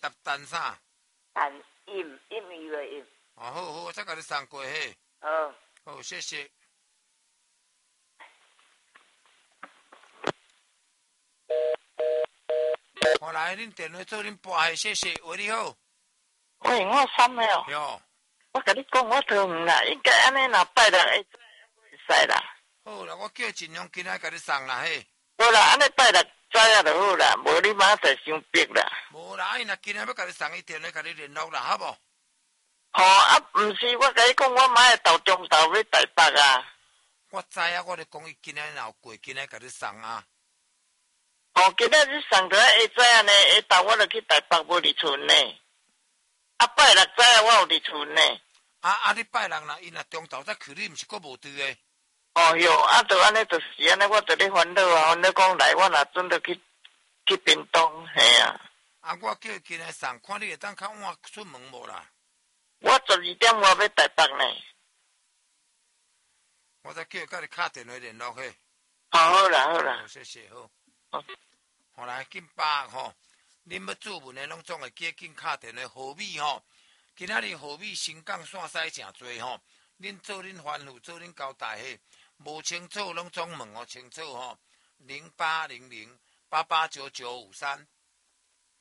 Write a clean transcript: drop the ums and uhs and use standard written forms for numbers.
答单啥？ 单音语的音。 哦，好好，我再甲你送过嘿。 好。 好，谢谢。我来，恁电话做恁拨嘿，谢谢。喂，你好。 喂，我三个哦。 哟。 我甲你讲，我桃园啦，应该安尼若拜六会使啦。 好啦，我叫尽量今仔甲你送啦嘿。 无啦，安尼拜六早啊就好啦，无你明仔载伤逼啦。 无啦，伊若今仔要甲你送，伊电话甲你联络啦，好无？ 哦，啊，毋是，我甲你讲，我明仔到中昼要台北啊。 我知啊，我咧讲伊今仔若有过，今仔甲你送啊。 哦，今仔日送到下早啊呢，下昼我就去台北无离村呢。啊，拜六早啊我有离村呢。 你拜六啦，伊若中昼再去，你毋是阁无对诶？ 哦哟，啊，就安尼，就是安尼，我就咧烦恼啊，烦恼讲来，我若准着去屏东，嘿啊。 我叫伊今仔送，看你会当较晚出门无啦？ 我12点外要台北呢。 我再叫伊甲你敲电话联络嘿。 好啦，好啦。 好，谢谢，好。好来，紧把吼，恁要注文的拢总会记紧敲电话。河米吼，今仔日河米新港线驶诚多吼，恁做恁吩咐，做恁交代嘿。无清楚拢总问哦，清楚吼。0800889953。